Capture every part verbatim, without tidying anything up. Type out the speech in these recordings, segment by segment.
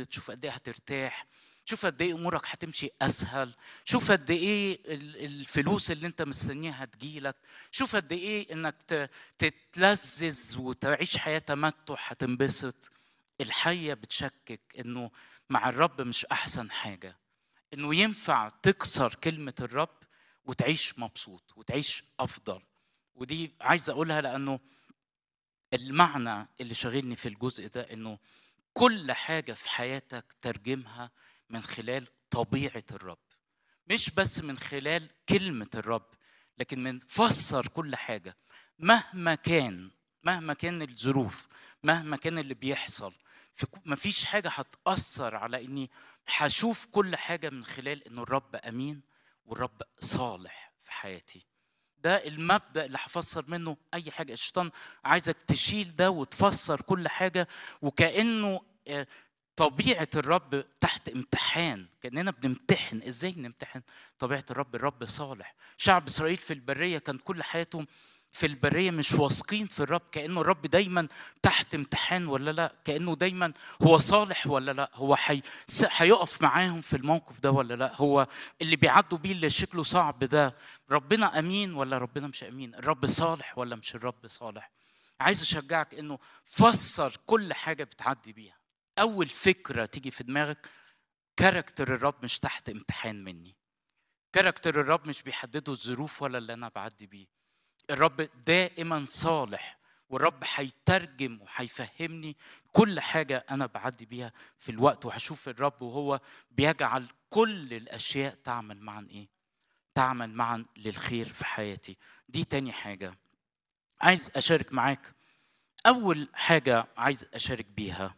هتتبسط، شوف قد ايه هترتاح، شوف قد ايه امورك هتمشي اسهل، شوف قد ايه الفلوس اللي انت مستنيها هتجيلك، شوف قد ايه انك تتلذذ وتعيش حياه تمتع هتنبسط. الحيه بتشكك انه مع الرب مش احسن حاجه، انه ينفع تكسر كلمه الرب وتعيش مبسوط وتعيش افضل. ودي عايز اقولها لانه المعنى اللي شاغلني في الجزء ده انه كل حاجة في حياتك ترجمها من خلال طبيعة الرب، مش بس من خلال كلمة الرب، لكن من فسر كل حاجة مهما كان مهما كان الظروف، مهما كان اللي بيحصل. مفيش حاجة هتأثر على إني هشوف كل حاجة من خلال إنه الرب أمين والرب صالح في حياتي. ده المبدأ اللي هفسر منه أي حاجة. الشيطان عايزك تشيل ده وتفسر كل حاجة وكأنه طبيعة الرب تحت امتحان، كأننا بنمتحن. إزاي نمتحن طبيعة الرب؟ الرب صالح. شعب إسرائيل في البرية كان كل حياتهم في البرية مش واثقين في الرب، كأنه الرب دايما تحت امتحان ولا لا، كأنه دايما هو صالح ولا لا، هو حي... هيقف معاهم في الموقف ده ولا لا، هو اللي بيعدوا بيه اللي شكله صعب ده ربنا أمين ولا ربنا مش أمين، الرب صالح ولا مش الرب صالح. عايز أشجعك إنه فسر كل حاجة بتعدي بيها. أول فكرة تيجي في دماغك، كاركتر الرب مش تحت امتحان مني، كاركتر الرب مش بيحدده الظروف ولا اللي أنا بعدي بيه. الرب دائما صالح، والرب هيترجم وهيفهمني كل حاجة أنا بعدي بيها في الوقت، وهشوف الرب وهو بيجعل كل الأشياء تعمل معا إيه؟ تعمل معا للخير في حياتي. دي تاني حاجة عايز أشارك معاك. أول حاجة عايز أشارك بيها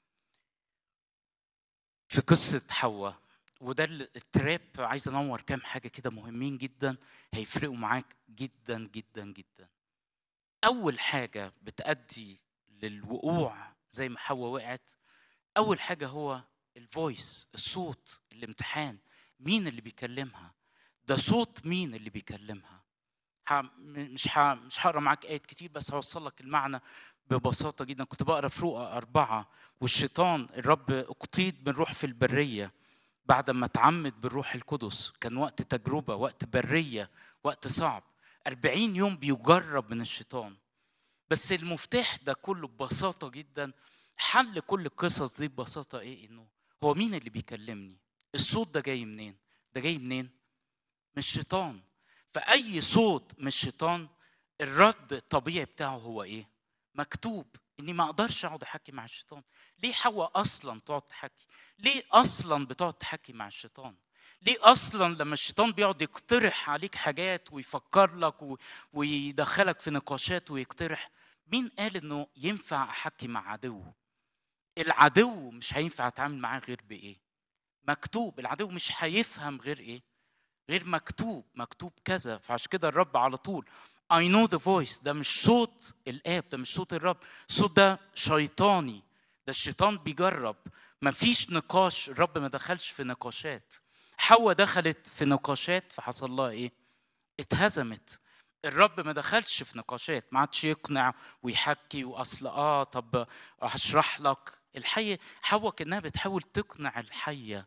في قصة حواء، وده التراب. عايز انور كام حاجة كده مهمين جدا هيفرقوا معاك جدا جدا جدا. اول حاجة بتأدي للوقوع زي ما حواء وقعت، اول حاجة هو الفويس، الصوت، الامتحان. مين اللي بيكلمها؟ ده صوت مين اللي بيكلمها؟ مش ح... مش هقرا معاك آيات كتير، بس هوصل لك المعنى ببساطة جدا. كنت بقرا في رؤى أربعة، والشيطان الرب اقتيد من روح في البرية بعد ما اتعمد بالروح القدس. كان وقت تجربة، وقت برية، وقت صعب، أربعين يوم بيجرب من الشيطان. بس المفتاح ده كله ببساطة جدا، حل كل القصص دي ببساطة ايه؟ انه هو مين اللي بيكلمني؟ الصوت ده جاي منين؟ ده جاي منين؟ مش شيطان. فأي صوت مش شيطان، الرد الطبيعي بتاعه هو ايه؟ مكتوب اني ما اقدرش اقعد احكي مع الشيطان. ليه حواء اصلا تقعد تحكي؟ ليه اصلا بتقعد تحكي مع الشيطان؟ ليه اصلا لما الشيطان بيقعد يقترح عليك حاجات ويفكر لك و... ويدخلك في نقاشات ويقترح؟ مين قال انه ينفع احكي مع عدو؟ العدو مش هينفع اتعامل معاه غير بايه؟ مكتوب. العدو مش هيفهم غير ايه؟ غير مكتوب. مكتوب كذا. فعشان كده الرب على طول I know the voice. ده مش صوت الآب، ده مش صوت الرب، الصوت ده شيطاني، ده الشيطان بيجرب. مفيش نقاش، الرب ما دخلش في نقاشات. حواء دخلت في نقاشات فحصل لها ايه؟ اتهزمت. الرب ما دخلش في نقاشات، ما عادش يقنع ويحكي واصل اه طب هشرح لك. الحية حواء كأنها بتحاول تقنع الحية،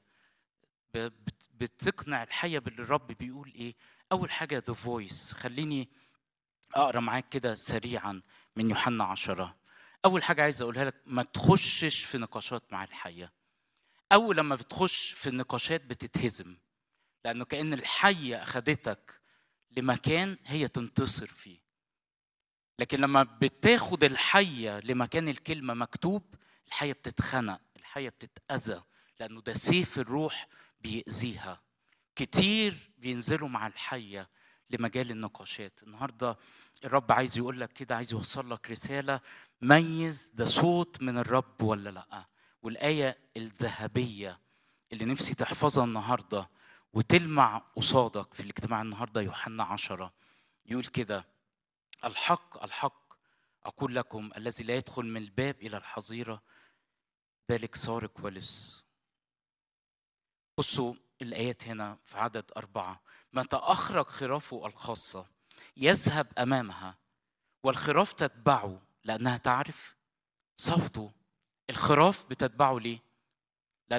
بتقنع الحية باللي الرب بيقول ايه. اول حاجة the voice. خليني اقرا معاك كده سريعا من يوحنا عشرة. اول حاجة عايز اقولها لك، ما تخشش في نقاشات مع الحية. اول لما بتخش في النقاشات بتتهزم، لانه كأن الحية اخدتك لمكان هي تنتصر فيه. لكن لما بتاخد الحية لمكان الكلمة مكتوب، الحية بتتخنق، الحية بتتأذى، لأنه ده سيف الروح بيأذيها. كتير بينزلوا مع الحية لمجال النقاشات. النهاردة الرب عايز يقول لك كده، عايز يوصل لك رسالة، ميز ده صوت من الرب ولا لأ. والآية الذهبية اللي نفسي تحفظها النهاردة وتلمع قصادك في الاجتماع النهاردة، يوحنا عشرة، يقول كده: الحق الحق أقول لكم، الذي لا يدخل من الباب إلى الحظيرة ذلك سارق ولص. بصوا الآيات هنا في عدد أربعة: متى أخرج خرافه الخاصة يذهب أمامها، والخراف تتبعه لأنها تعرف صوته. الخراف بتتبعه ليه؟